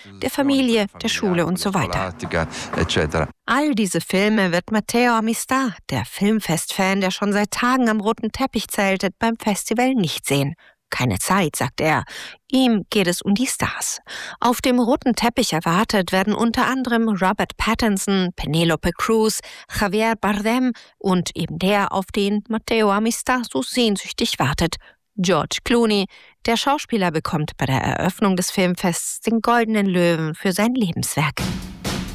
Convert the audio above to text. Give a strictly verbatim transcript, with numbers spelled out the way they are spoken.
der Familie, der Schule und so weiter. All diese Filme wird Matteo Amistà, der Filmfest-Fan, der schon seit Tagen am roten Teppich zeltet, beim Festival nicht sehen. Keine Zeit, sagt er. Ihm geht es um die Stars. Auf dem roten Teppich erwartet werden unter anderem Robert Pattinson, Penelope Cruz, Javier Bardem und eben der, auf den Matteo Amistà so sehnsüchtig wartet, George Clooney. Der Schauspieler bekommt bei der Eröffnung des Filmfests den Goldenen Löwen für sein Lebenswerk.